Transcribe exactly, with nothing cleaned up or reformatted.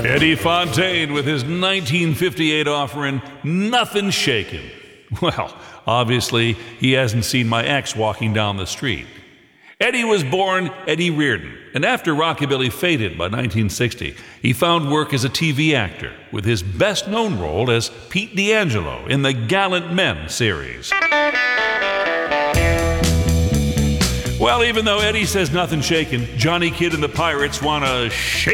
Eddie Fontaine with his nineteen fifty-eight offering, Nothing Shaken. Well, obviously, he hasn't seen my ex walking down the street. Eddie was born Eddie Reardon, and after rockabilly faded by nineteen sixty, he found work as a T V actor, with his best-known role as Pete D'Angelo in the Gallant Men series. Well, even though Eddie says nothing shaken, Johnny Kidd and the Pirates want to shake